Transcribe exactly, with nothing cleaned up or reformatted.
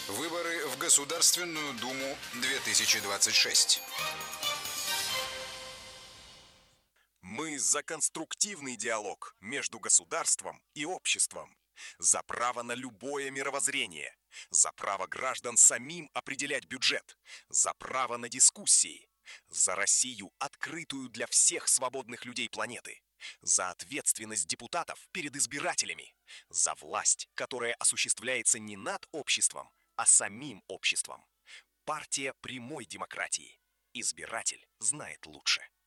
Выборы в Государственную Думу две тысячи двадцать шесть. Мы за конструктивный диалог между государством и обществом, за право на любое мировоззрение, за право граждан самим определять бюджет, за право на дискуссии, за Россию, открытую для всех свободных людей планеты, за ответственность депутатов перед избирателями, за власть, которая осуществляется не над обществом, а самим обществом. Партия прямой демократии. Избиратель знает лучше.